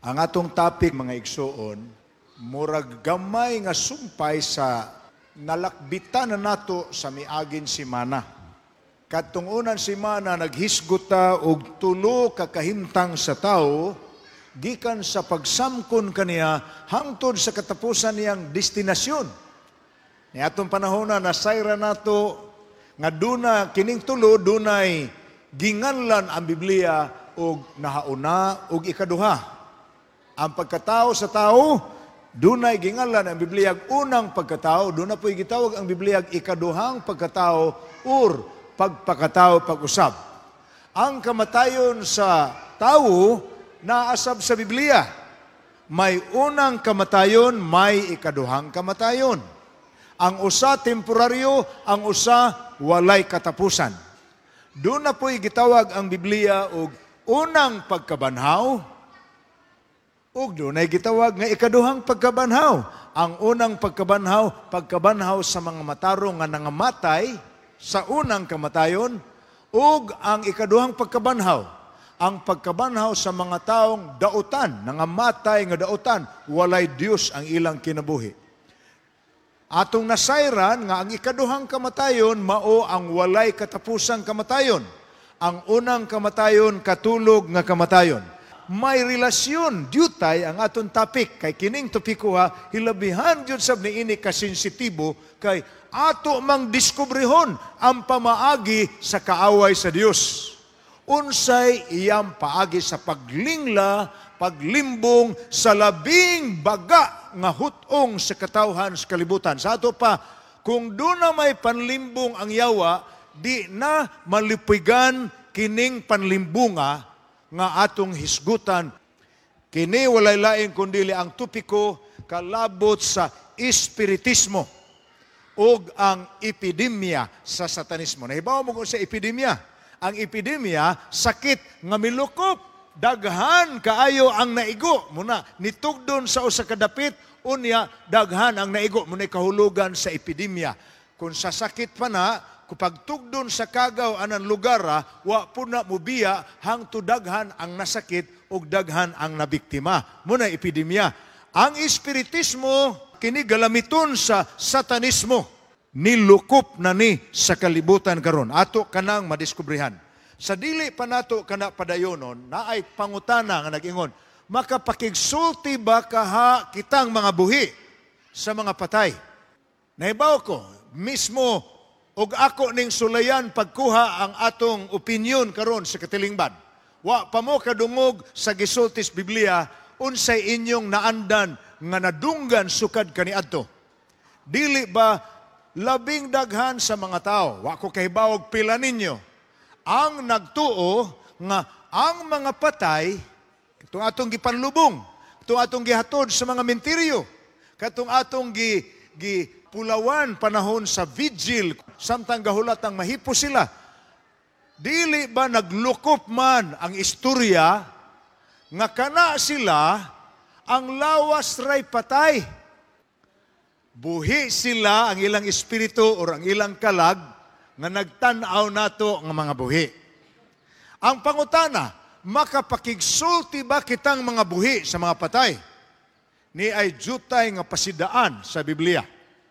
Ang atong topic, mga igsoon, murag gamay nga sumpay sa nalakbitan na nato sa miagin simana. Katungunan simana naghisguta og tulo ka kahimtang sa tao gikan sa pagsamkon kaniya hangtod sa katapusan niyang destinasyon. Ni atong panahon na nasayra nato nga duna kining tulo dunay ginganlan ang Biblia og nahauna og ikaduha. Ang pagkatao sa tao, dunay gingalan ang Biblia unang pagkatao, doon na po'y gitawag ang Biblia ikaduhang pagkatao or pagpakatao pag-usab. Ang kamatayon sa tao, naasab sa Biblia. May unang kamatayon, may ikaduhang kamatayon. Ang usa temporaryo, ang usa walay katapusan. Doon na po'y gitawag ang Biblia og unang pagkabanhaw, ug dunay gitawag nga ikaduhang pagkabanhaw. Ang unang pagkabanhaw sa mga matarong nga nangamatay sa unang kamatayon, ug ang ikaduhang pagkabanhaw, ang pagkabanhaw sa mga taong dautan, nangamatay nga dautan, walay Dios ang ilang kinabuhi. Atong nasayran nga ang ikaduhang kamatayon mao ang walay katapusang kamatayon. Ang unang kamatayon katulog nga kamatayon. May relasyon, dyutay ang aton topic. Kay kining topiko hilabihan jud sab niini ka sensitibo kay ato mang diskubrihon ang pamaagi sa kaaway sa Dios. Unsay iyang paagi sa paglingla, paglimbong sa labing baga nga hutong sa katawhan sa kalibutan. Sa ato pa, kung doon na may panlimbong ang yawa, di na malipigan kining panlimbunga nga atong hisgutan. Kini walay lain kundili ang topiko kalabot sa espiritismo ug ang epidemya sa satanismo. Nahibaw mo kung sa epidemya. Ang epidemya, sakit nga milukop. Daghan kaayo ang naigo. Muna, nitugdon sa usa ka dapit, unya daghan ang naigo. Muna kahulugan sa epidemya. Kung sa sakit pa na, kapag tugdon sa kagaw anang lugar, wa po na mubiya hangtod daghan ang nasakit o daghan ang nabiktima. Muna epidemya. Ang espiritismo, kinigalamiton sa satanismo, nilukop na ni sa kalibutan karon. Ato kanang madiskubrihan. Sa dili pa nato kana padayonon, naay pangutana nga nag-ingon, makapakigsulti ba kaha kitang mga buhi sa mga patay? Nahibaw ko, mismo og ako ning sulayan pagkuha ang atong opinion karon sa katilingban. Wa pa mo kadungog sa gisultis Biblia unsay inyong naandan nga nadunggan sukad kaniadto. Dili ba labing daghan sa mga tao, wa ko kahibawog pila ninyo, ang nagtuo nga ang mga patay katong atong gipanlubong, katong atong gihatod sa mga mentiryo, katong atong pulawan panahon sa vigil, samtang gahulatang mahipo sila. Dili ba naglukop man ang istorya nga kana sila ang lawas ray patay? Buhi sila ang ilang espiritu o ang ilang kalag nga nagtanaw nato ng mga buhi. Ang pangutana, makapakigsulti ba kitang mga buhi sa mga patay? Ni ay jutay nga pasidaan sa Biblia.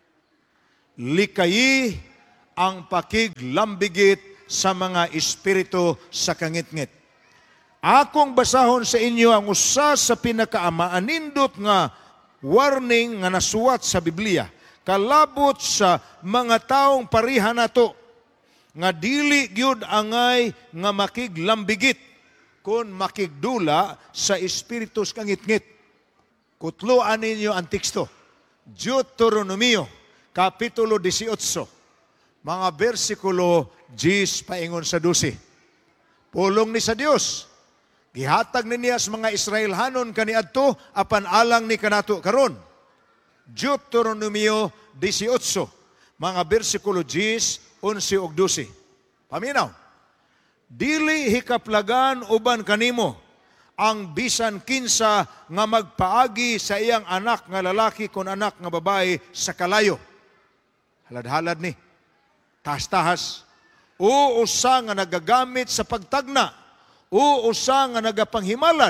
Likayi ang pakiglambigit sa mga espiritu sa kangit-ngit. Akong basahon sa inyo ang usa sa pinakaamaanindot nga warning nga nasuwat sa Biblia. Kalabot sa mga taong pariha nato nga dili gyud angay nga makiglambigit kun makigdula sa espiritu sa kangit-ngit. Kutloan ninyo ang teksto. Deuteronomio Kapitulo 18, mga versikulo 10 paingon sa 12. Pulong ni sa Dios, gihatag ni niya sa mga Israelhanon kaniadto apan alang ni kanato karon. Deuteronomio 18, mga versikulo 10, 11 ug 12. Paminaw, dili hikaplagan uban kanimo ang bisan kinsa nga magpaagi sa iyang anak nga lalaki kon anak nga babae sa kalayo. Halad-halad ni, tahas-tahas, o usa nga nagagamit sa pagtagna, o usa nga nagapanghimalad,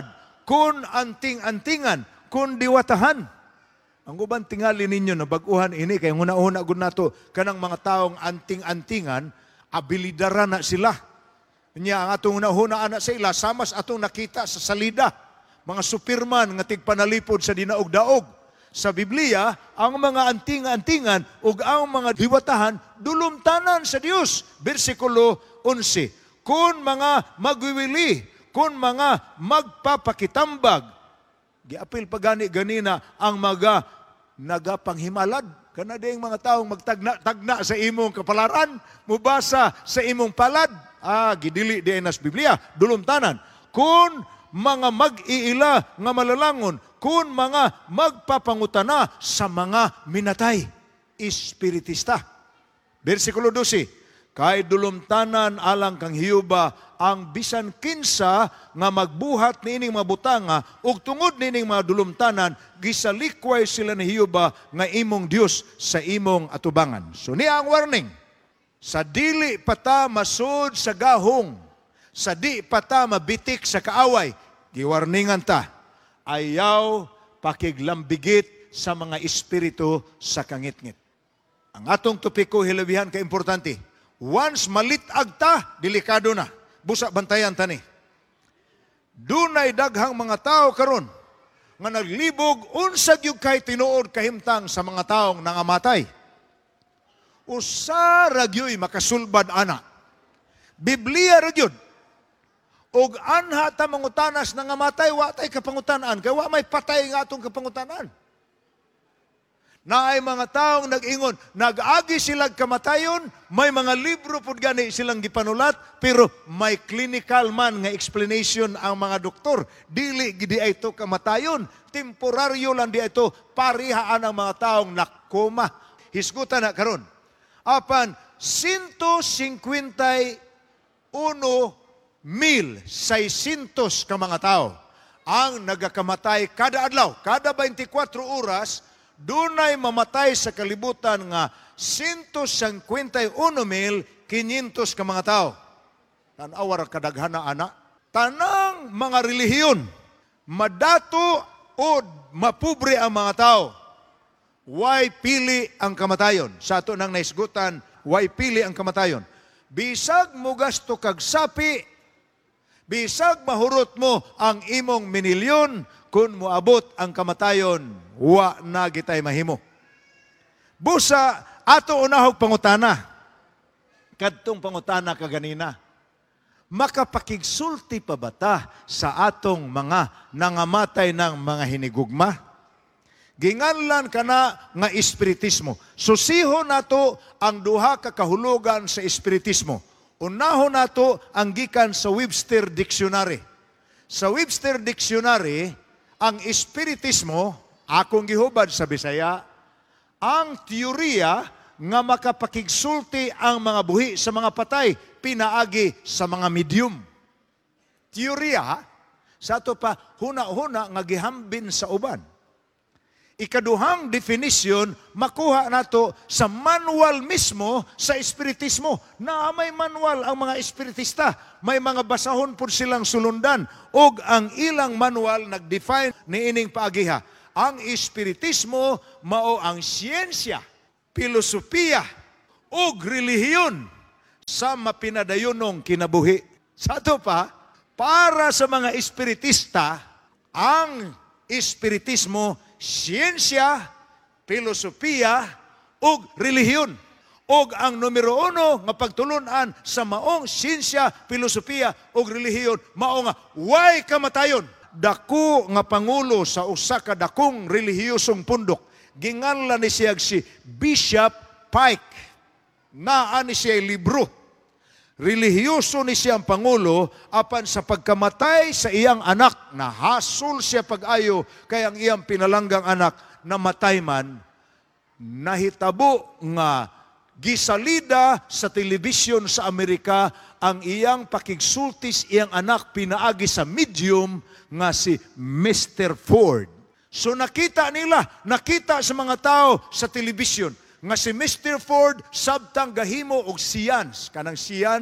kun anting-antingan, kun diwatahan. Ang uban tingali ninyo na baguhan ini, kaya una-una gud nato kanang mga taong anting-antingan, abilidara na sila. Nya ang atong una-una anak sa ila, samas atong nakita sa salida, mga superman nga tigpanalipod sa dinaog-daog. Sa Biblia, ang mga anting-antingan ug ang mga diwatahan dulumtanan sa Dios. Bersikulo 11. Kung mga magwiwili, kung mga magpapakitambag, giapil pa ganina ang mga nagapanghimalad. Kana ding mga taong magtagna-tagna sa imong kapalaran, mubasa sa imong palad. Gidili di nas Biblia, dulumtanan. Kung mga mag-iila nga malalangon, kung mga magpapangutana sa mga minatay, espiritista. Versikulo 12, kay dulumtanan alang kang Hiyuba ang bisan kinsa nga magbuhat niining mga butanga ug tungod niining mga dulumtanan gisalikway sila ni Hiyuba nga imong Dios sa imong atubangan. So niya ang warning. Sa dili pata masud sa gahong, sa di pata mabitik sa kaaway, giwarningan ta, ayaw pakiglambigit sa mga espiritu sa kangit-ngit. Ang atong topiko hilabihan ka importante. Once malitag ta, delikado na. Busa bantayan ta ni. Dunay daghang mga tao karon nga naglibog unsag yung kay tinuod kahimtang sa mga taong nangamatay. Usa ra gyoy makasulbad ana. Biblia ra gyud. Og anha ta mangutanas nga matay wa tay kapangutan-an kay wa may patay nga atong kapangutan-an. Naay mga taong nag-ingon, nag-agi silang kamatayon, may mga libro pud gani silang gipanulat, pero may clinical man nga explanation ang mga doktor. Dili gidi ito kamatayon, temporaryo lang di ito, parihaan ang mga taong nakoma. Hisgutan na karon. Apan 151,600 ka mga tao ang nagakamatay kada adlaw, kada 24 oras. Dunay mamatay sa kalibutan nga 151,500 ka mga tao. Tanawar kadaghana ana. Tanang mga relihiyon, madato o mapubre ang mga tao. Way pili ang kamatayon. Sa ato nang naisgutan, way pili ang kamatayon. Bisag mo gasto kag sapi, bisag mahurot mo ang imong minilyon, kung moabot ang kamatayon, wa na gitay mahimo. Busa, ato unahog pangutana. Kadtong pangutana kaganina. Makapakigsulti pa ba ta sa atong mga nangamatay ng mga hinigugma? Ginganlan kana nga espiritismo. Susiho nato ang duha ka kahulugan sa espiritismo. Unahon nato ang gikan sa Webster Dictionary. Sa Webster Dictionary, ang espiritismo, akong gihubad sa Bisaya, ang teorya nga makapakigsulti ang mga buhi sa mga patay, pinaagi sa mga medium. Teorya, sa ito pa, huna-huna nga gihambin sa uban. Ikaduhang definition, makuha nato sa manual mismo sa espiritismo. Na may manual ang mga espiritista. May mga basahon po silang sulundan. Og ang ilang manual nag-define ni ining paagiha. Ang espiritismo mao ang siyensya, filosofiya, og relihiyon sa mapinadayunong kinabuhi. Sa ito pa, para sa mga espiritista, ang espiritismo siyensya, filosofiya, ug relihiyon. Og ang numero 1 nga pagtulunan sa maong siyensya, filosofiya, ug relihiyon, mao nga way kamatayon. Dako nga pangulo sa usa ka dakong relihiyosong pundok. Ginganlan ni siya si Bishop Pike. Naa ni siya libro. Relihiyoso ni siyang pangulo apan sa pagkamatay sa iyang anak, nahasol siya pag-ayo kay ang iyang pinalanggang anak namatay man, nahitabo nga gisalida sa telebisyon sa Amerika ang iyang pakigsultis iyang anak pinaagi sa medium nga si Mr. Ford. So nakita sa mga tao sa telebisyon nga si Mr. Ford sabtang gahimo og science. Kanang science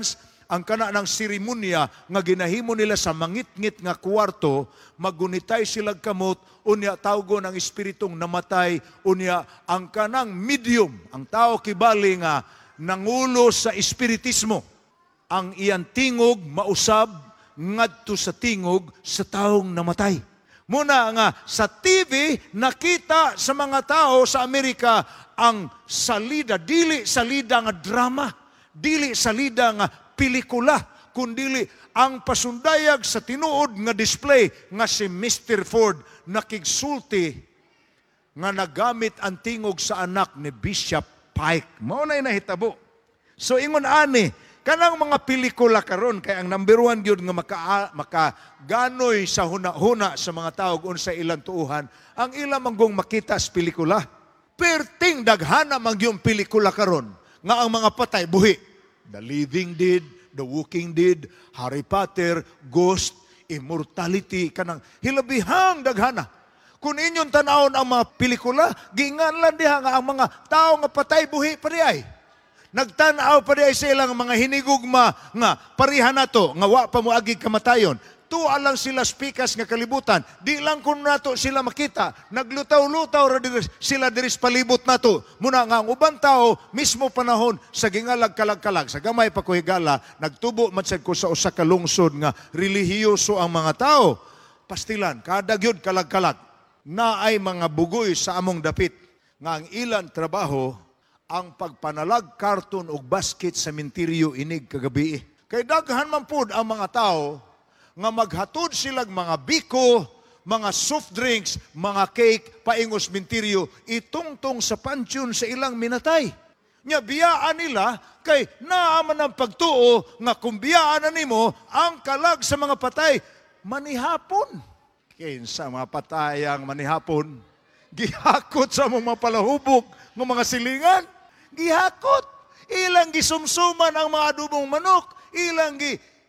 ang kana ng seremonya nga ginahimo nila sa mangit-ngit nga kwarto, magunitay sila kamot, unya tawgon ang espiritong namatay, unya ang kanang medium, ang tao kibali nga nangulo sa espiritismo, ang iyan tingog mausab ngadto sa tingog sa taong namatay. Muna nga sa TV nakita sa mga tao sa Amerika ang salida, dili salida nga drama, dili salida nga pelikula, kundili ang pasundayag sa tinuod nga display nga si Mr. Ford nakigsulti nga nagamit ang tingog sa anak ni Bishop Pike. Mao na nahitabo. So ingon ani, kanang mga pelikula karon kay ang number one gyud nga makaganoy sa huna-huna sa mga tao kung sa ilang tuuhan, ang ilang manggong makita sa pelikula. Perting daghana man yung pelikula karon nga ang mga patay buhi. The Living Dead, The Walking Dead, Harry Potter, Ghost, Immortality, kanang hilabihang daghana. Kung inyong tanawon ang mga pelikula, ginganlan diha nga ang mga tao nga patay buhi pa di ay. Nagtanaw pa di ay sa ilang mga hinigugma nga parihan nato, nga wa pa moagig kamatayon. Tuwa lang sila spikas nga kalibutan. Di lang kung nato sila makita. Naglutaw-lutaw sila diris palibot nato. Muna nga ang ubang tao, mismo panahon sa gingalag kalag-kalag, sa gamay pa ko higala, nagtubo matsad ko sa usa ka lungsod nga relihiyoso ang mga tao. Pastilan, kada gyud kalag-kalag, na ay mga bugoy sa among dapit. Nga ang ilang trabaho, ang pagpanalag karton og basket sa menteryo inig kagabi. Kay daghan man pud ang mga tao nga maghatod silang mga biko, mga soft drinks, mga cake, paingos menteryo, itungtong sa pansyon sa ilang minatay. Nya biyaan nila kay naaman ang pagtuo nga kung biyaan na nimo ang kalag sa mga patay manihapon. Kinsa mga patayang manihapon, gihakot sa mga palahubog ng mga silingan, gihakot. Ilang gisumsuman ang mga adubong manok, ilang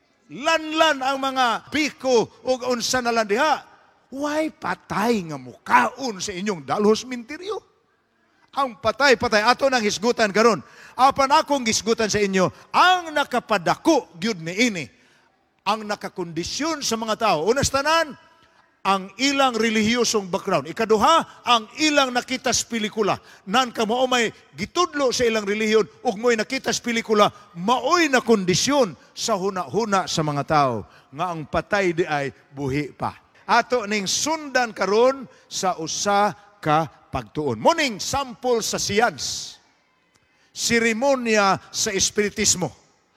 lanlan ang mga biko o unsa na lang diha. Why patay nga mukaon sa inyong dalhos menteryo? Ang patay-patay, ato nang hisgutan karon. Apan akong hisgutan sa inyo, ang nakapadako gyud niini, ang nakakondisyon sa mga tao. Unas tanan, ang ilang relihiyosong background. Ikaduha, ang ilang nakita sa pelikula. Nan ka mao may gitudlo sa ilang relihiyon ug mo'y nakita sa pelikula, maoy na kondisyon sa huna-huna sa mga tao nga ang patay di ay buhi pa. Ato ning sundan karon sa usa ka pagtuon. Muning sample sa science. Seremonya sa espiritismo.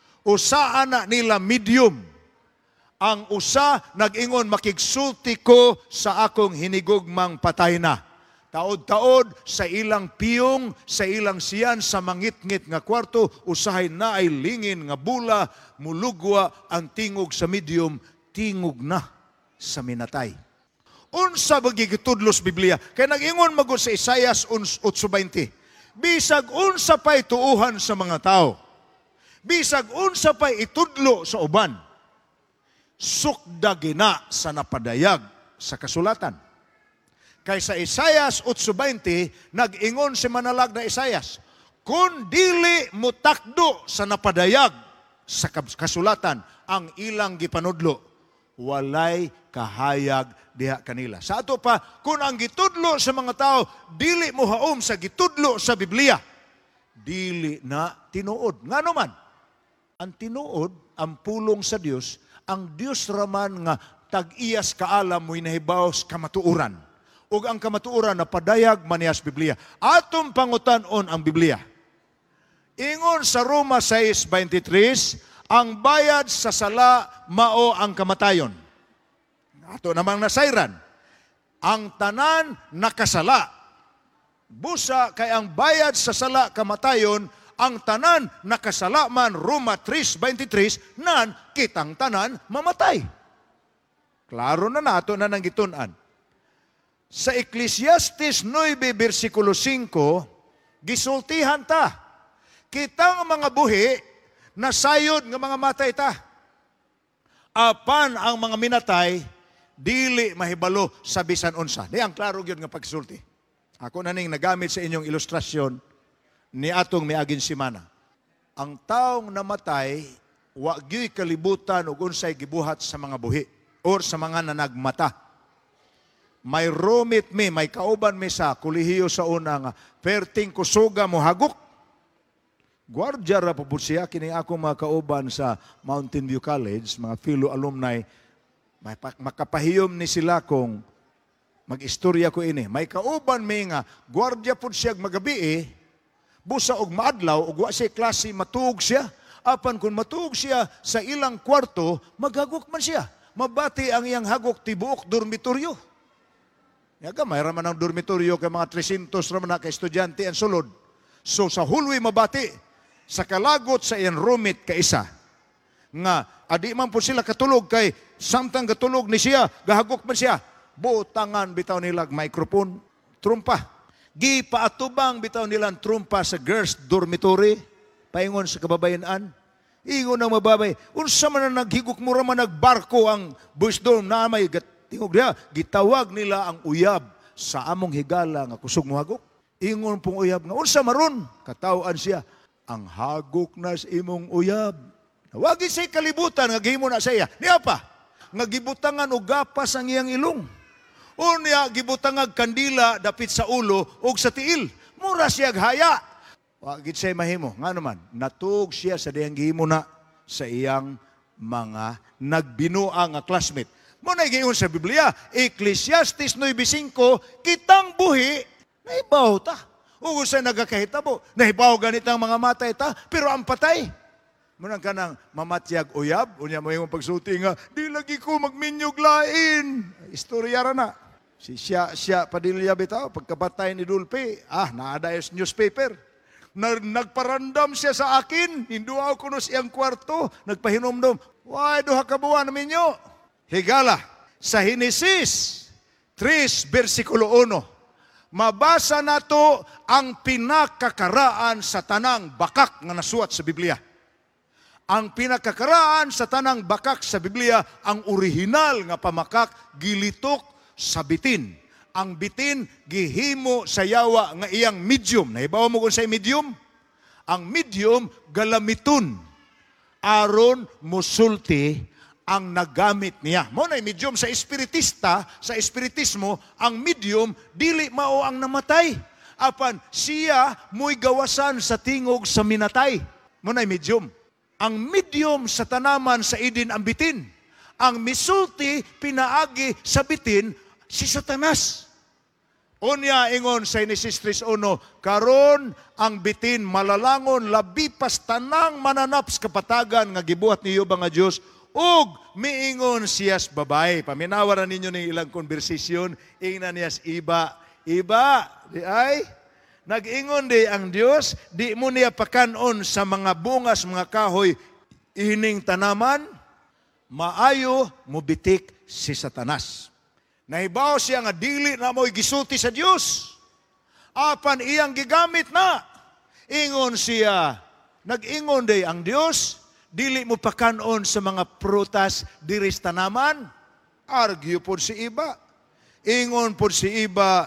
Usa na nila medium. Ang usa nag-ingon, makigsulti ko sa akong hinigugmang patay na. Taod-taod sa ilang piyong, sa ilang siyan, sa mangit-ngit nga kwarto, usahay na ay lingin nga bula, mulugwa ang tingog sa medium, tingog na sa minatay. Unsa bagigitudlos Biblia? Kaya nag-ingon magod sa Isaias 8:20. Bisag unsa pa'y tuuhan sa mga tao. Bisag unsa pa'y itudlo sa uban. Sukda gina sa napadayag sa kasulatan. Kay sa Isaias 8:20, nag-ingon si manalag na Isaias, kung dili mutakdo sa napadayag sa kasulatan ang ilang gipanudlo, walay kahayag diha kanila. Sa ato pa, kung ang gitudlo sa mga tao, dili muhaom sa gitudlo sa Biblia, dili na tinuod. Nga naman, ang tinuod, ang pulong sa Dios, ang Dios raman nga tag-iyas kaalam mo'y nahibaw kamatuuran. Ug ang kamatuuran na padayag maniyas Biblia. Atong pangutan-on ang Biblia. Ingon sa Roma 6:23, ang bayad sa sala mao ang kamatayon. Ato namang nasayran, ang tanan nakasala. Busa kay ang bayad sa sala kamatayon, ang tanan nakasala man, Roma 3:23, nan kitang tanan mamatay. Klaro na nato na nang gitun-an. Sa Ecclesiastes 9:5, gisultihan ta, kitang mga buhi, nasayod nga mga matay ta. Apan ang mga minatay, dili mahibalo sa bisan unsa. Di ang klaro gyud nga pagsulti. Ako na ning nagamit sa inyong ilustrasyon ni atong miaging simana. Ang taong namatay, wa gyud kalibutan ug unsay gibuhat sa mga buhi or sa mga nanagmata. May roommate mi, may kauban mi sa kolehiyo sa una nga perting kusuga mo hagok. Guardia ra po siya, kini ako mga kauban sa Mountain View College, mga fellow alumni, makapahiyom ni sila kung mag-istorya ko ini. May kauban mi nga, guardia po siya magabi busa og maadlaw, ug wa siya klase, matuog siya. Apan kung matuog siya sa ilang kwarto, maghagok man siya. Mabati ang iyang hagok tibuok dormitoryo. Yaga, may raman ang dormitoryo kay mga 300 raman na ka estudyante ang sulod. So sa hulwi mabati, sa kalagot sa iyang roommate ka isa, nga adi man po sila katulog kay samtang katulog ni siya, gahagok man siya, butangan bitaw nila microphone, trumpa. Gipaatubang bitaw nilang trumpa sa girls' dormitory, paingon sa kababayan-an. Ingon ang mababay, unsa man na naghigok mo raman nagbarko ang boys dorm na may tingog diha, gitawag nila ang uyab sa among higala nga kusog mo hagok. Ingon pong uyab nga, unsa maron? Katawaan siya, ang hagok na sa imong uyab. Wagi say kalibutan, nga gihimo na sa iya. Niya pa, nga gibutangan og gapas ang iyang ilong. Unya, gibutangag kandila dapit sa ulo og sa tiil. Mura siya haya. Wagit siya mahimo. Nga naman, natug siya sa diyang gihimo na sa iyang mga nagbinuang nga classmate. Muna giingon sa Biblia, Ecclesiastes 9:5, kitang buhi, naibaw ta. Ugo sa nagakahitabo, naibaw ganitang mga matay ta, pero ang patay. Muna ka nang mamatyag uyab, unya mo yung pagsuti nga, di lagi ko magminyog lain. Istorya ra na. Si siya Padilla bitaw, pagkapatay ni Dulpe, naadayos newspaper. Nagparandam siya sa akin, hinduaw ko no siyang kwarto, nagpahinomdom, why duha ka buwan namin nyo? Higala, sa Henesis 3, versikulo 1, mabasa nato ang pinakakaraan sa tanang bakak nga nasuat sa Biblia. Ang pinakakaraan sa tanang bakak sa Biblia, ang orihinal nga pamakak, gilitok sa bitin. Ang bitin, gihimo sa yawa nga iyang medium. Nahibaw mo kung sa'y medium? Ang medium, galamiton. Aron musulti ang nagamit niya. Mo na medium sa espiritista, sa espiritismo, ang medium, dili mao ang namatay. Apan, siya mo'y gawasan sa tingog sa minatay. Mo na medium. Ang medium sa tanaman sa idin ang bitin. Ang misulti, pinaagi sa bitin, si Satanas. Unya ingon sa Genesis 3:1, karon ang bitin malalangon labi pas tanang mananaps kapatagan nga gibuhat niyo ba nga Dios ug miingon siyas babae. Paminawaran ninyo ning ilang konversasyon, ingnan niyas iba di ay nag-ingon di ang Dios, di mo niya pakanon sa mga bungas mga kahoy ining tanaman, maayo mubitik si Satanas. Nahibaw siya nga dili na mo'y gisulti sa Diyos. Apan iyang gigamit na. Ingon siya, nag-ingon day ang Diyos, dili mo pakanon sa mga prutas diris tanaman. Argue po si iba. Ingon po si iba,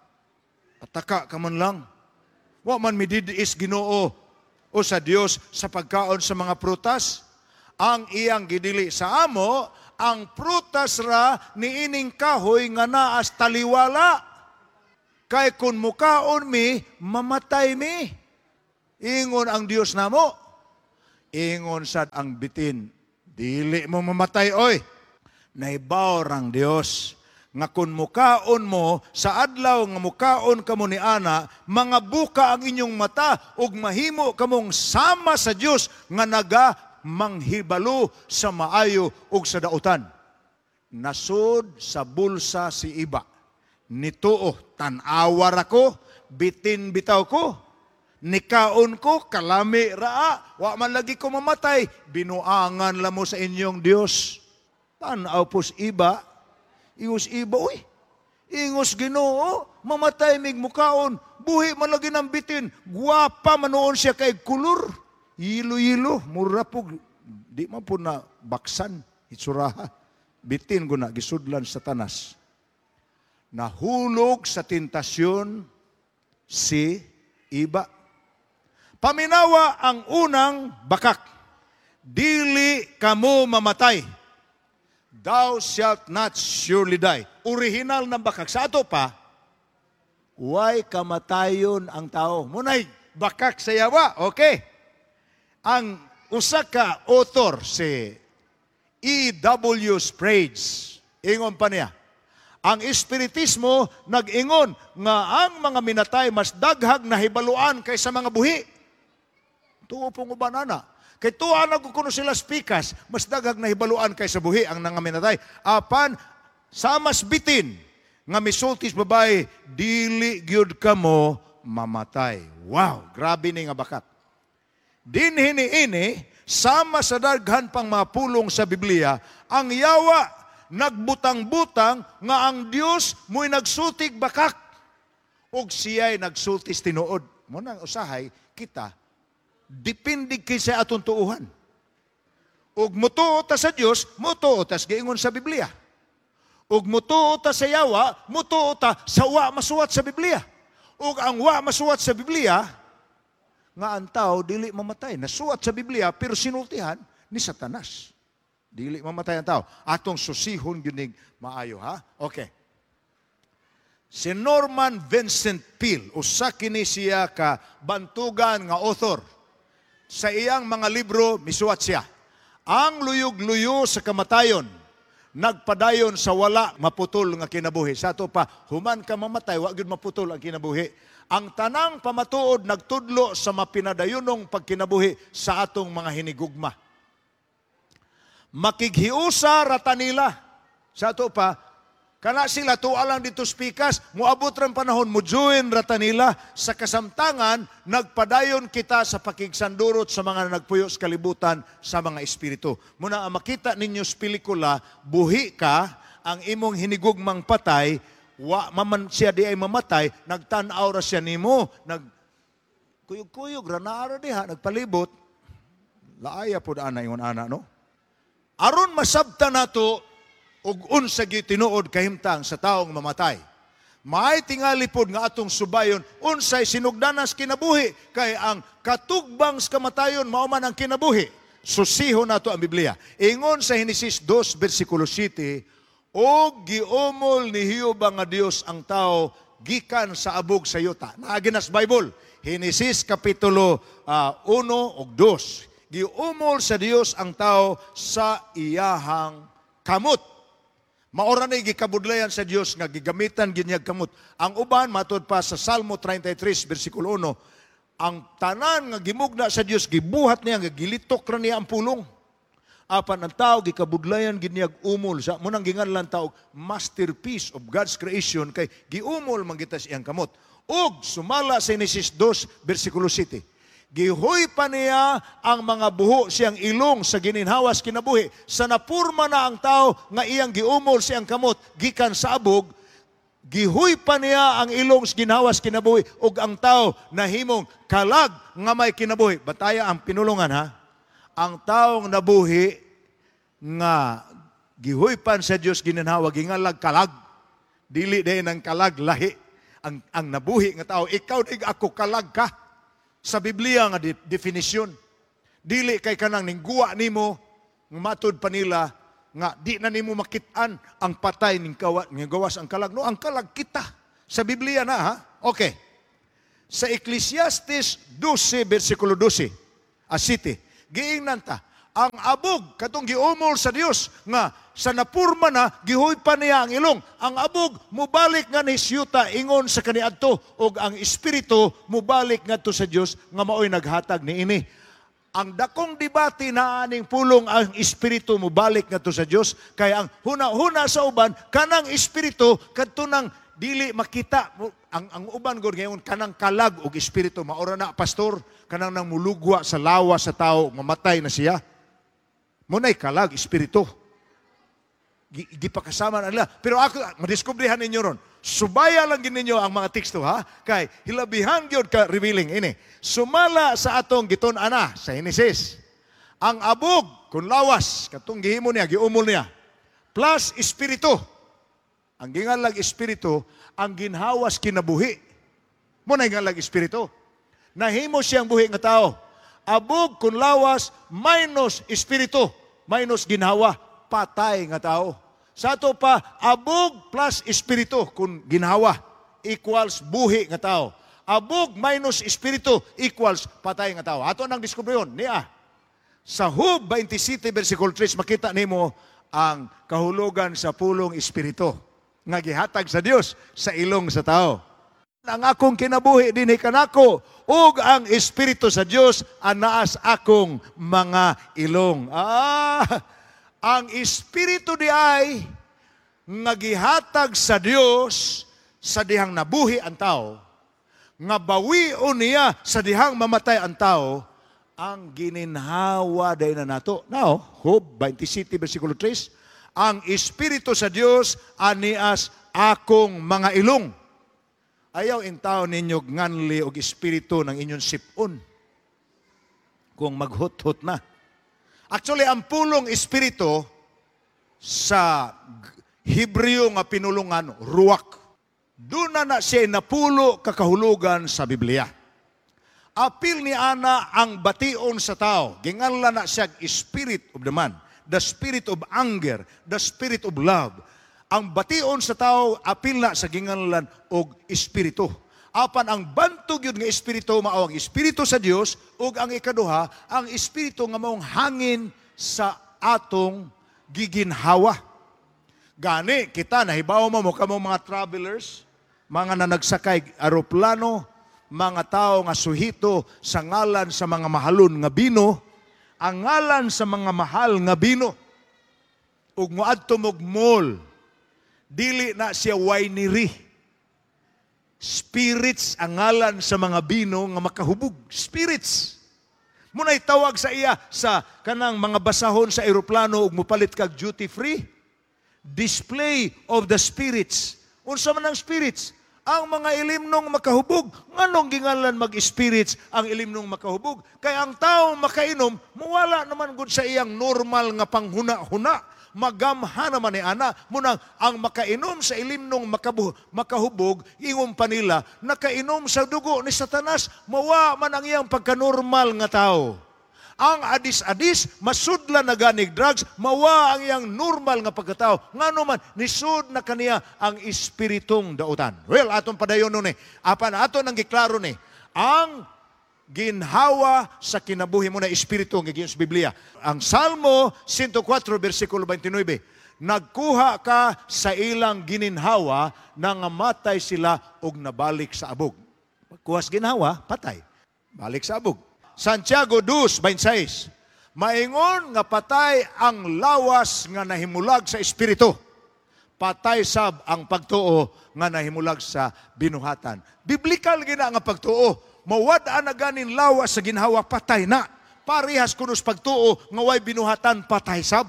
ataka ka man lang. Wa man mididiis Ginoo o sa Diyos sa pagkaon sa mga prutas. Ang iyang gidili sa amo, ang prutas ra ni ining kahoy nga naas taliwala. Kay kun mukaon mi, mamatay mi. Ingon ang Dios namo. Ingon sad ang bitin, dili mo mamatay oy. Naibaw rang Dios nga kun mukaon mo sa adlaw nga mukaon kamo ni ana, mga buka ang inyong mata ug mahimo kamong sama sa Dios nga manghibalo sa maayo ug sa dautan. Nasud sa bulsa si iba. Nituo, tan-awar ako, bitin bitaw ko, nikaon ko, kalami raa, wa man lagi ko mamatay, binuangan lamo sa inyong Dios. Tan-aw pos iba, ingos iba, uy, ingos Ginoo, mamatay mig mukaon, buhi man lagi ng bitin, guwapa manoon siya kay kulur. Yilo-yilo, mura po, di man po na baksan, itsuraha. Bitin ko na, gisudlan sa tanas. Nahulog sa tentasyon si iba. Paminawa ang unang bakak. dili kamo mamatay. Thou shalt not surely die. Original ng bakak. Sa ato pa, why kamatayon ang tao? Munay bakak sa yawa. Okay. Ang usa ka author, si E.W. Sprague, ingon pa niya, ang espiritismo nag-ingon nga ang mga minatay mas daghag na hibaluan kaysa mga buhi. Tuo pong ubanana. Kay tuwa na kuno sila spikas, mas daghag na hibaluan kaysa buhi ang nangaminatay. Apan, sa mas bitin, nga misultis babae, dili gyud kamo mamatay. Wow, grabe ni nga bakat. Dinhini-ini, sama sa daghan pang mga pulong sa Biblia, ang yawa nagbutang-butang nga ang Dios mo'y nagsultig bakak. Ug siya'y nagsultis tinuod. Munang usahay, kita, depende kay sa atong tuuhan. Ug mutuo ta sa Dios, mutuo ta sa giingon sa Biblia. Ug mutuo ta sa yawa, mutuo ta sa wa masuwat sa Biblia. Ug ang wa masuwat sa Biblia, nga ang tao dili mamatay. Nasuwat sa Biblia, pero sinultihan ni Satanas. Dili mamatay ang tao. Atong susihon ginig maayo, ha? Okay. Si Norman Vincent Peale, usa kini siya ka bantugan nga author. Sa iyang mga libro, misuwat siya, ang luyog-luyo sa kamatayon, nagpadayon sa wala maputol nga kinabuhi. Sa ato pa, human ka mamatay, wa gyud maputol ang kinabuhi. Ang tanang pamatuod nagtudlo sa mapinadayunong pagkinabuhi sa atong mga hinigugma. Makighiusa rata nila. Sa ato pa, kana sila tuwa lang dito spikas, muabot ran panahon, mujuin rata nila, sa kasamtangan, nagpadayon kita sa pakigsandurot sa mga nagpuyo sa kalibutan sa mga espiritu. Muna ang makita ninyo sa pelikula, buhi ka, ang imong hinigugmang patay, wa maman siya di ay mamatay, nagtanaw ra siya nimo, nagkuyog-kuyog, ranara diha, nagpalibot, laaya po daan na ingon ana, no? Aron masabta nato, ug unsa gyud tinuod kahimtang sa taong mamatay. Maay tingali pod nga atong subayon unsay sinugdanas kinabuhi kay ang katugbang sa kamatayon mao man ang kinabuhi. Susihon nato ang Biblia. Ingon sa Henesis 2 bersikulo 7, og giumol ni Jehova nga Dios ang tao gikan sa abog sa yuta. Naagi na sa Bible. Henesis kapitulo 1 ug 2. Giumol sa Dios ang tao sa iyahang kamot. Maora na gikabudlayan sa Dios nga gigamitan ginyag kamot. Ang uban matud pa sa Salmo 33 bersikulo 1, ang tanan nga gimugna sa Dios gibuhat niya nga gilitok ra niya ang pulong. Apan ang tao gikabudlayan ginyag umol sa munang ginganlan tao masterpiece of God's creation kay giumol man kita siyang kamot. Ug sumala sa Genesis 2 bersikulo 7. Gihoy pa niya ang mga buho siyang ilong sa gininhawas kinabuhi. Sa napurma na ang tao nga iyang giumol siyang kamot gikan sa abog, gihoy pa niya ang ilong sa ginhawas kinabuhi ug ang tao nahimong kalag nga may kinabuhi. Bataya ang pinulungan, ha? Ang taong nabuhi nga gihoy pan sa Dios gininhawa gingalag kalag. Dili din ang kalag lahi. Ang nabuhi nga tao, ikaw dig ako kalag ka. Sa Biblia nga definisyon, dili kay kanang ningguwa nimo, matud pa nila, nga di na nimo makitaan ang patay ning gawas ang kalag. No, ang kalag kita. Sa Biblia na, ha? Okay. Sa Ecclesiastes 12, versikulo 12, asiti, giingnan ta, ang abog, katong giumol sa Dios, nga sa napurma na, gihoy pa niya ang ilong. Ang abog, mubalik nga ni siyuta, ingon sa kaniadto, o ang espiritu, mubalik nga to sa Dios, nga maoy naghatag ni ini. Ang dakong debate na aning pulong ang espiritu, mubalik nga to sa Dios, kaya ang huna-huna sa uban, kanang espiritu, kadto nang dili makita. Ang uban gud ngayon, kanang kalag og espiritu, maura na, pastor, kanang nang mulugwa sa lawa sa tao, mamatay na siya. Munay kalag, espiritu. Gipakasama na nila. Pero ako, madiskubrihan ninyo ron. Subaya lang ninyo ang mga teksto, ha? Kay hilabihan gyud ka revealing ini. Sumala sa atong giton ana sa Henesis. Ang abog kun lawas katong gihimo niya, giumol niya. Plus espiritu. Ang gingalag espiritu ang ginhawas kinabuhi. Mo na gingalag espiritu. Nahimo siyang buhi nga tao. abog kun lawas minus espiritu, minus ginhawa, patay nga tao. Sa ato pa, abog plus espiritu kun ginhawa equals buhi nga tao. Abog minus espiritu equals patay nga tao. Ato nang diskubriyon niya. Sa Hub 27 versikulo 3 makita nimo ang kahulugan sa pulong espiritu nga gihatag sa Dios sa ilong sa tao. Ang akong kinabuhi dinhi kanako ug ang espiritu sa Dios anaas akong mga ilong. Ang espiritu di ay nga gihatag sa Dios sa dihang nabuhi ang tao, nga bawion niya sa dihang mamatay ang tao, ang gininhawa day na nato. Now, Job 27 versikulo 3, ang espiritu sa Dios anias akong mga ilong. Ayaw in tao ninyo nganli og espiritu ng inyong sipon kung maghut-hut na. Actually, ang pulong espiritu sa Hebreo nga pinulungan, ruach. Doon na siya napulo kakahulugan sa Biblia. Apil ni Ana ang bation sa tao. Ginganlan na siya spirit of the man, the spirit of anger, the spirit of love. Ang bation sa tao, apil na sa ginganlan og espiritu. Apan ang bantog yun nga espiritu, mao ang espiritu sa Dios, ug ang ikaduha, ang espiritu nga maong hangin sa atong giginhawa. Gani, kita nahibaw mo kamong mga travelers, mga nagsakay aeroplano, mga tao nga suhito sa ngalan sa mga mahalon nga bino, ang ngalan sa mga mahal nga bino, ug moadto mog mall, dili na siya winery. Spirits ang ngalan sa mga bino nga makahubog. Spirits. Muna'y tawag sa iya sa kanang mga basahon sa aeroplano ug mupalit kag duty free. Display of the spirits. Unsa man ang spirits? Ang mga ilimnong makahubog. Nganong gingalan mag-spirits ang ilimnong makahubog? Kaya ang tao makainom, muwala naman gud sa iyang normal nga panghuna-huna. Magamha naman ni Ana. Munang ang makainom sa ilimnong makahubog, ingon pa nila, nakainom sa dugo ni Satanas, mawa man ang iyang pagkanormal nga tao. Ang adis-adis, masudla na ganig drugs, mawa ang iyang normal nga pagkatao. Nga naman, nisud na kaniya ang espiritong dautan. Well, atong padayon nun apan ato nang giklaro ang ginhawa sa kinabuhi mo na espiritu ng sa Biblia. Ang Salmo 104, versikulo 29, nagkuha ka sa ilang gininhawa, nangamatay sila og nabalik sa abog. Pagkuhas ginhawa, patay. Balik sa abog. Santiago 2:26, maingon nga patay ang lawas nga nahimulag sa espiritu. Patay sab ang pagtuo nga nahimulag sa binuhatan. Biblikal gina nga pagtuo. Mawad-an na ganin lawas sa ginhawa, patay na. Parehas kunos pagtuo nga way binuhatan, patay sab.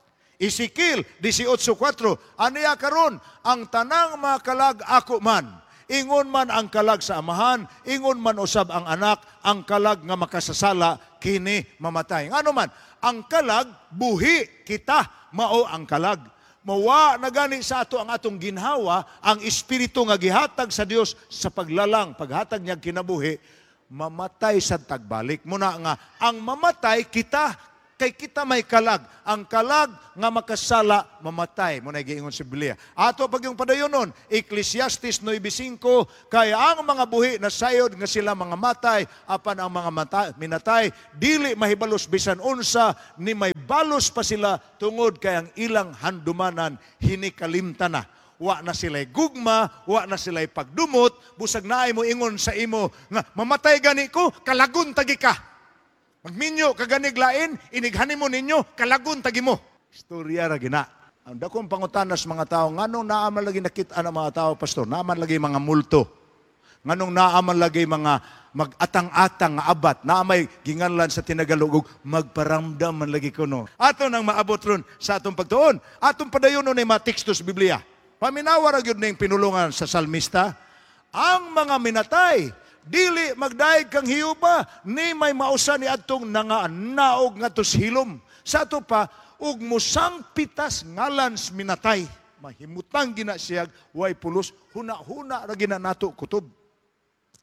Ezekiel 18:4, aniya karon ang tanang mga kalag ako man. Ingon man ang kalag sa amahan, ingon man usab ang anak, ang kalag nga makasasala, kini mamatay. Ano man, ang kalag, buhi, kita, mao ang kalag. Mawa na gani sa ato ang atong ginhawa, ang espiritu nga gihatag sa Dios sa paglalang, paghatag niya kinabuhi, mamatay sa tagbalik. Muna nga, ang mamatay, kita, kay kita may kalag. Ang kalag nga makasala, mamatay. Muna giingon si Biblia. Ato pag yung padayon nun, Ecclesiastes 9:5, kaya ang mga buhi na sayod nga sila mga matay, apan ang mga minatay, dili mahibalos bisan unsa, ni may balos pa sila tungod kay ang ilang handumanan hinikalimtan na. Wa na sila'y gugma, wa na sila'y pagdumot, busag naay mo ingon sa imo, nga mamatay gani ko, kalagun tagi ka. Magminyo kaganiglain, inighani mo ninyo, kalagun tagi mo. Istorya ra gina. Ang dakong pangutanas mga tao, nganong naaman lagi nakita ang mga tao, pastor? Naaman lagi mga multo. Nganong naaman lagi mga mag-atang-atang nga abat, naamay ginganlan sa tinagalog, magparamdam man lagi kuno. Ato nang maabot ron sa atong pagtuon. Atong padayon nun ay mga teksto sa Biblia. Paminawa ra gyud ning pinulungan sa salmista, ang mga minatay, dili magdaig kang hiyuba, ni may mausa ni adtong naog nga tos hilom. Sa ato pa, ug musang pitas ngalans minatay. Mahimutang gina siyag, way pulos, huna-huna ra gina nato kutob.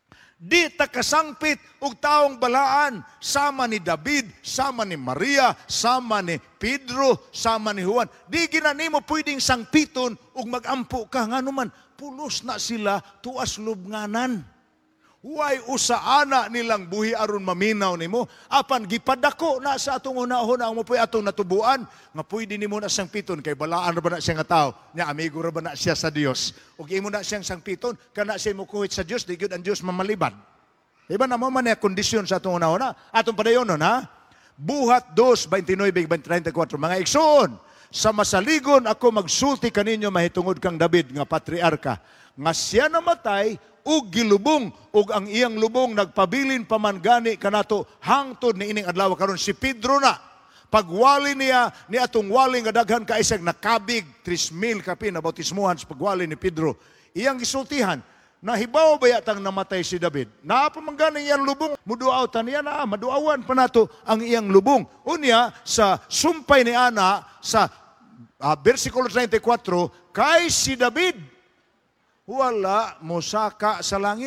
Di ta kasangpit og taong balaan, sama ni David, sama ni Maria, sama ni Pedro, sama ni Juan. Di ginanimo pwedeng sangpiton ug magampo ka nganuman. Pulos na sila tuas lubnganan. Huway usaana nilang buhi aron maminaw nimo. Apan gipadako na sa atong unahon ang mapoy atong natubuan nga pwede nimo na sangpiton kay balaan ra ba na siya nga tao. Nya amigo ra ba na siya sa Dios. Ug imo na siyang sangpiton kana siya mokuhit sa Dios, di gyud ang Dios mamalibad. Diba na mo man ang kondisyon sa atong unahon na. Atong padayonon ha. Buhat 2:29-34 mga igsoon. Sa masaligon ako magsulti kaninyo mahitungod kang David nga patriarka nga siya namatay ug gilubong ug ang iyang lubong nagpabilin paman gani kanato hangtod ni ining adlaw karon si Pedro na pagwali niya ni atong wali nga daghan kaisag nakabig 3,000 kapi na bautismuhan sa pagwali ni Pedro iyang gisultihan nahibaw ba yatang namatay si David naa pa man gani iyang lubong muduawtan niya na maduawan pa nato ang iyang lubong unya sa sumpay ni ana sa versikulo 34 kay si David wala mosaka sa langit.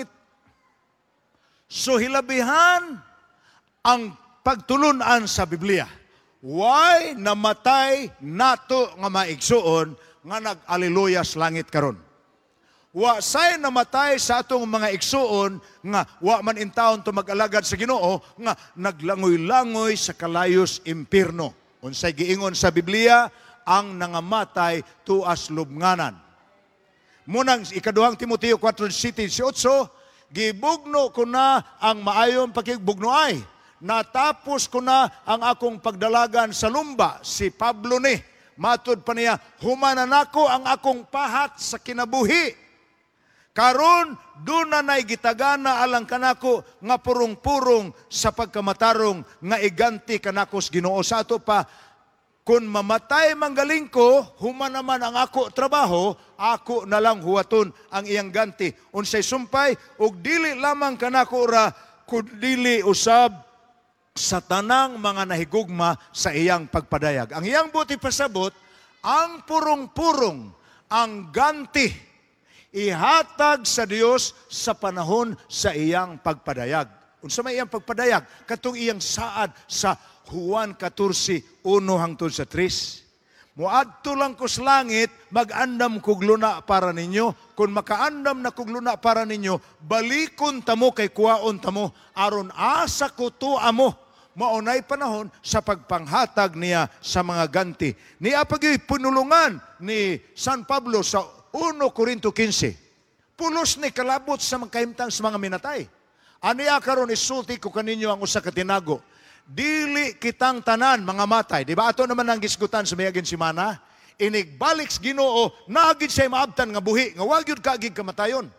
So hilabihan ang pagtulunan sa Biblia. Why namatay nato nga maigsuon nga nag-aleluya sa langit karon? Wa say namatay sa atong mga igsuon nga wa man intawon to mag-alagad sa Ginoo nga naglangoy-langoy sa kalayos impierno. Unsay giingon sa Biblia, ang nangamatay tuas lubnganan. Munang ikaduhang Timoteo 4:18, gibugno ko na ang maayong pakigbugno ay. Natapos ko na ang akong pagdalagan sa lumba, si Pablo ni. Matod pa niya, humanan ako ang akong pahat sa kinabuhi. Karon, doon na gitagana alang kanako nga purong-purong sa pagkamatarong nga iganti kanakos Ginoo sa ato pa. Kung mamatay manggaling ko, human naman ang ako trabaho, ako na lang huwaton ang iyang ganti. Unsay sumpay, ug dili lamang kanako ra, kundili usab sa tanang mga nahigugma sa iyang pagpadayag. Ang iyang buti pasabot, ang purong-purong, ang ganti, ihatag sa Dios sa panahon sa iyang pagpadayag. Unsa may iyang pagpadayag? Katong iyang saad sa Juan 14:1 hangtod sa 3. Muadto lang ko sa langit, mag-andam kog luna para ninyo. Kung makaandam na kog luna para ninyo, balikon tamo kay kuwaon tamo, aron asa ko to amo. Maunay panahon sa pagpanghatag niya sa mga ganti. Niya pagyoy punulungan ni San Pablo sa 1 Corinto 15. Pulos ni kalabot sa mga kahimtang sa mga minatay. Aniya karon isulti ko kaninyo ang usa ka tinago. Dili kitang tanan mga matay. Di ba? Ato naman ang gisgutan sa mayagin si Mana. Inigbalik sa Ginoo, naagid siya maabtan nga buhi, nga wag yun kaagig kamatayon.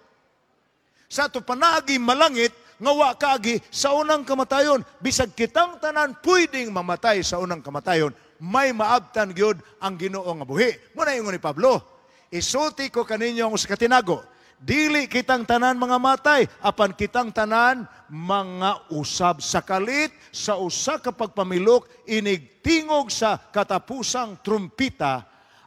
Sa ato panagi malangit, nga wa kaagi sa unang kamatayon. Bisag kitang tanan, pwedeng mamatay sa unang kamatayon. May maabtan gyud ang Ginoo nga buhi. Muna yung ni Pablo. Isulti ko kaninyo ang usa ka tinago. Dili kitang tanan mga matay, apan kitang tanan mga usab sa kalit sa usa ka pagpamilok inigtingog sa katapusang trumpita.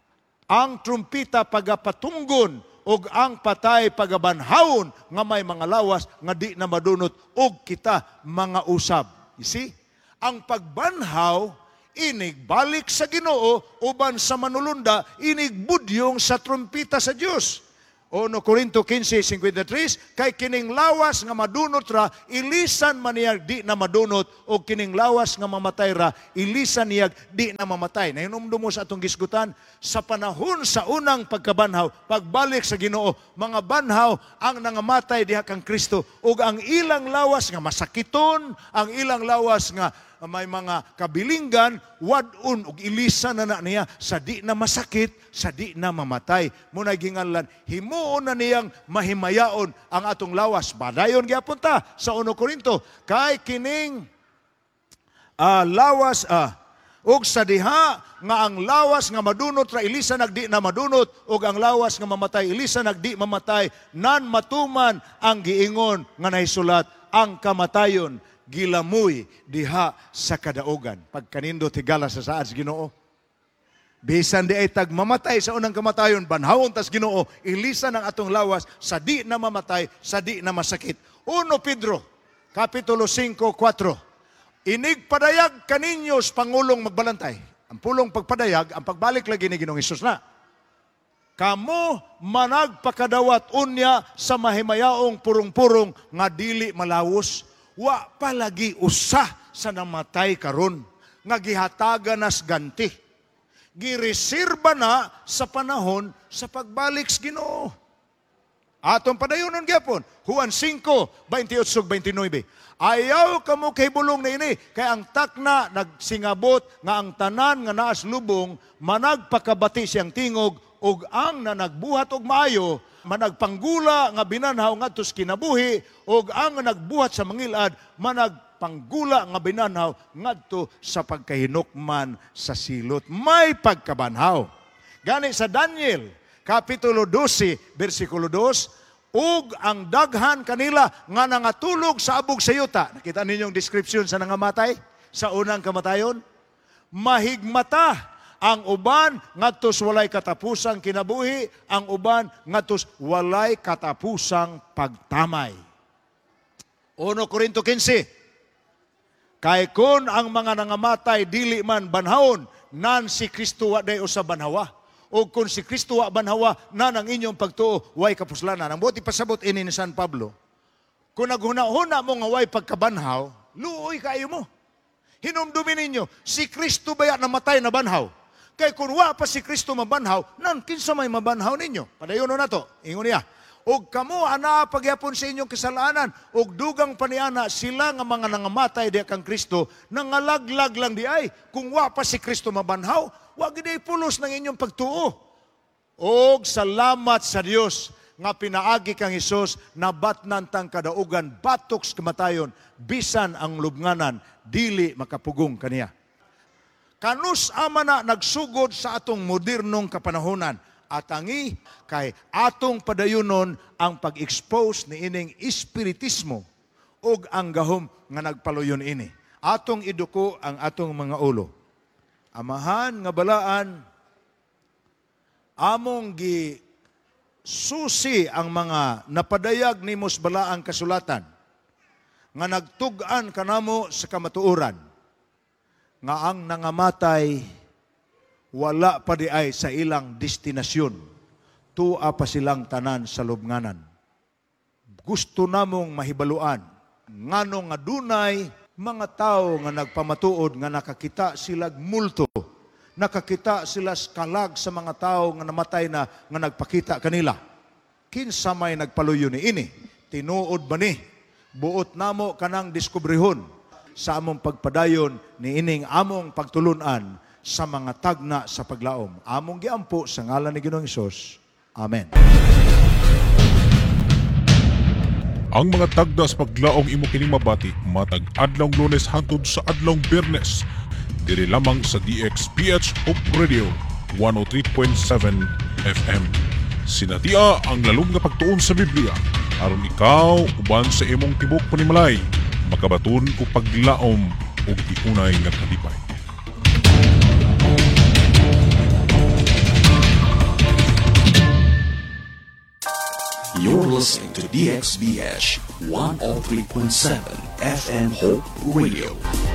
Ang trumpita pagapatunggon ug ang patay pagabanhawon nga may mga lawas nga di na madunot og kita mga usab. You see? Ang pagbanhaw inigbalik sa Ginoo uban sa manulunda inigbudyong sa trumpita sa Dios. 1 Corinto 15:53, kay kining lawas nga madunot ra, ilisan man niya di na madunot, o kining lawas nga mamatay ra, ilisan niya di na mamatay. Nahinumdum mo sa atong gisgutan, sa panahon sa unang pagkabanhaw, pagbalik sa Ginoo, mga banhaw ang nangamatay diha kang Kristo, ug ang ilang lawas nga masakiton, ang ilang lawas nga may mga kabilinggan, wadun ug ilisan na niya sa di na masakit, sa di na mamatay. Muna ginganlan, himuon na niyang mahimayaon ang atong lawas. Badayon gyapon ta sa 1 Corinto, kay kining lawas ug sa diha nga ang lawas nga madunot ra ilisan nagdi na madunot, ug ang lawas nga mamatay ilisan nagdi mamatay, nan matuman ang giingon nga nahisulat, ang kamatayon gilamoy diha sa kadaugan. Pagkanindo tigala sa saad Ginoo. Bisan di ay tagmamatay sa unang kamatayon, banhawon tas Ginoo, ilisan ang atong lawas sa di na mamatay, sa di na masakit. 1 Pedro, Kapitulo 5:4. Inig padayag kaninyo sa Pangulong magbalantay. Ang pulong pagpadayag, ang pagbalik lagi ni Ginoong Hesus na. Kamo managpakadawat unya sa mahimayaong purong-purong nga dili malawos, wa palagi usa sa namatay karon nga gihatagan nas ganti. Giresirba na sa panahon sa pagbalik sa Ginoo. Atong padayonon gyapon, Juan 5:28-29. Ayaw kamo kay bulong na ini, kay ang takna nagsingabot nga ang tanan nga naas lubong managpakabati siyang tingog, ug ang nanagbuhat og maayo managpanggula nga binanhaw ngadto sa kinabuhi, ug ang nagbuhat sa mangilad managpanggula nga binanhaw ngadto sa pagkahinukman sa silot. May pagkabanhaw. Gani sa Daniel Kapitulo 12 versikulo 2, ug ang daghan kanila nga nangatulog sa abog sa yuta. Nakita ninyong description sa nangamatay sa unang kamatayon? Mahigmata ang uban ngadtos walay katapusang kinabuhi, ang uban ngadtos walay katapusang pagtamay. 1 Korinto 15. Kay kun ang mga nangamatay dili man banhawon, nan si Kristo wa day usa banhawa. O kung si Kristo wa banhawa, nan ang inyong pagtuo way kapuslanan. Ang buti pasabot ini ni San Pablo. Kung naghuna-huna mo nga way pagkabanhaw, luoy kayo mo. Hinumdumin ninyo, si Kristo ba namatay na banhaw? Kay kung wa pa si Kristo mabanhaw, nan kinsa may mabanhaw ninyo? Padayon na to, ingon niya. Og kamo ana pagyapon sa inyong kasalanan, og dugang paniana sila nga mga nangamatay di kang Kristo, nangalaglag lang di ay. Kung wa pa si Kristo mabanhaw, wa gid ay pulos ng inyong pagtuo. Og salamat sa Dios nga pinaagi kang Hesus nabatnan tang kadaugan batok sa kamatayon, bisan ang lubnganan dili makapugong kaniya. Kanus ama na nagsugod sa atong modernong kapanahonan, atangi kay atong padayunon ang pag-expose ni ining espiritismo ug ang gahom nga nagpaluyon ini. Atong iduko ang atong mga ulo. Amahan nga balaan, among gi susi ang mga napadayag ni mos balaang kasulatan nga nagtug-an kanamo sa kamatuoran nga ang nangamatay wala pa di ay sa ilang destinasyon, tua pa silang tanan sa lubnganan. Gusto namong mahibaluan ngano nga dunay mga tao nga nagpamatuod nga nakakita sila multo, nakakita sila kalag sa mga tao nga namatay na nga nagpakita kanila. Kinsa may nagpaluyo ni ini? Tinuod ba ni? Buot namo kanang diskubrihon sa among pagpadayon ni ining among pagtulunan sa mga tagna sa paglaom. Among giampo sa ngalan ni Ginoong Hesus. Amen. Ang mga tagda sa paglaom imo kining mabati matag adlong Lunes hangtod sa adlong Biyernes diri lamang sa DXPH Hope Radio 103.7 FM. Sinatia ang lalong nga pagtuon sa Biblia aron ikaw uban sa imong tibok panimalay makabaton o paglaom o tiunay nga kalipay. You're listening to DXBH 103.7 FM Hope Radio.